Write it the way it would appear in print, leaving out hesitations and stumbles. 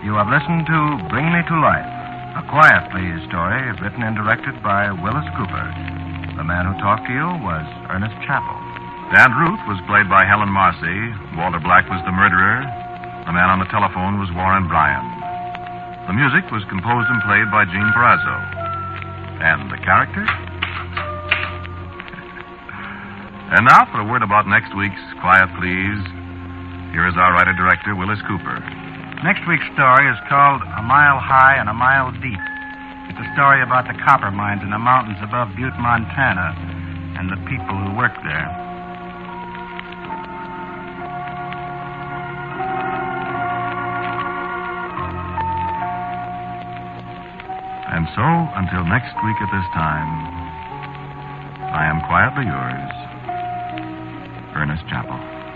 You have listened to Bring Me to Life, a Quiet Please story written and directed by Willis Cooper. The man who talked to you was Ernest Chappell. Aunt Ruth was played by Helen Marcy. Walter Black was the murderer. The man on the telephone was Warren Bryan. The music was composed and played by Gene Perazzo. And the characters? And now for a word about next week's Quiet Please. Here is our writer-director, Willis Cooper. Next week's story is called A Mile High and a Mile Deep. It's a story about the copper mines in the mountains above Butte, Montana, and the people who work there. And so, until next week at this time, I am quietly yours, Ernest Chappell.